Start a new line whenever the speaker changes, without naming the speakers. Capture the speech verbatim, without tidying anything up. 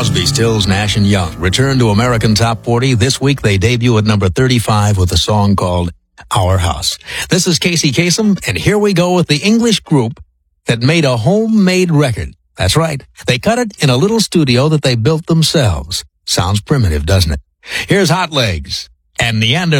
Crosby, Stills, Nash and Young return to American Top forty. This week they debut at number thirty-five with a song called Our House. This is Casey Kasem, and here we go with the English group that made a homemade record. That's right. They cut it in a little studio that they built themselves. Sounds primitive, doesn't it? Here's Hot Legs and Neanderthal.